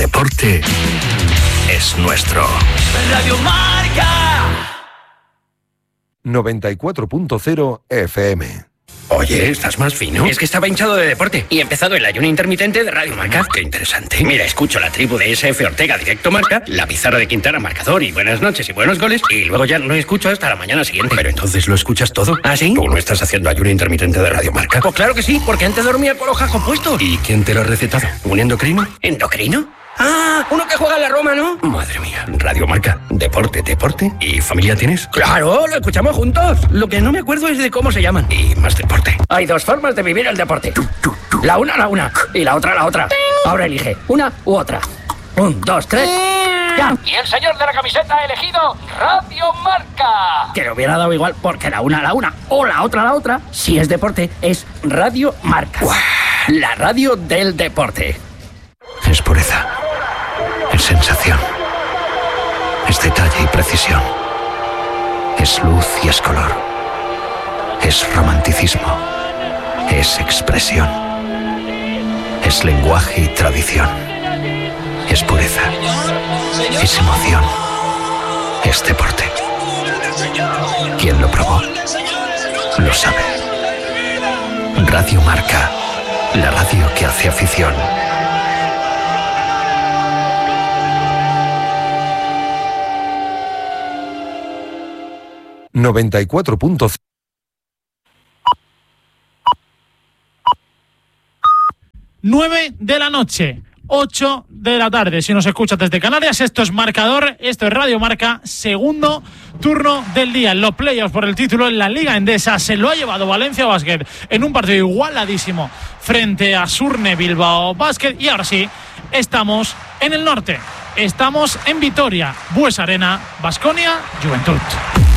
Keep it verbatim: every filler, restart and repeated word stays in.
deporte es nuestro. Radio Marca. noventa y cuatro punto cero F M. Oye, ¿estás más fino? Es que estaba hinchado de deporte y he empezado el ayuno intermitente de Radio Marca. Qué interesante. Mira, escucho la tribu de S F Ortega Directo Marca, la pizarra de Quintana marcador y buenas noches y buenos goles, y luego ya no escucho hasta la mañana siguiente. Pero entonces lo escuchas todo. ¿Ah, sí? ¿Tú no estás haciendo ayuno intermitente de Radio Marca? Pues claro que sí, porque antes dormía con los jajos puestos. ¿Y quién te lo ha recetado? ¿Un endocrino? ¿Endocrino? Ah, uno que juega en la Roma, ¿no? Madre mía. Radio Marca. Deporte, deporte. ¿Y familia tienes? Claro, lo escuchamos juntos. Lo que no me acuerdo es de cómo se llaman. Y más deporte. Hay dos formas de vivir el deporte. La una, la una. Y la otra, la otra. Ahora elige una u otra. Un, dos, tres. ¡Ya! Y el señor de la camiseta ha elegido Radio Marca. Que le hubiera dado igual porque la una, la una. O la otra, la otra. Si es deporte, es Radio Marca. ¡Guau! La radio del deporte. Es pureza. Es sensación. Es detalle y precisión. Es luz y es color. Es romanticismo. Es expresión. Es lenguaje y tradición. Es pureza. Es emoción. Es deporte. Quien lo probó, lo sabe. Radio Marca. La radio que hace afición. noventa y cuatro punto cero. nueve de la noche, ocho de la tarde. Si nos escuchas desde Canarias, esto es Marcador, esto es Radio Marca, segundo turno del día. En los playoffs por el título en la Liga Endesa se lo ha llevado Valencia Basket en un partido igualadísimo frente a Surne Bilbao Basket. Y ahora sí, estamos en el norte, estamos en Vitoria, Bues Arena, Baskonia, Juventud.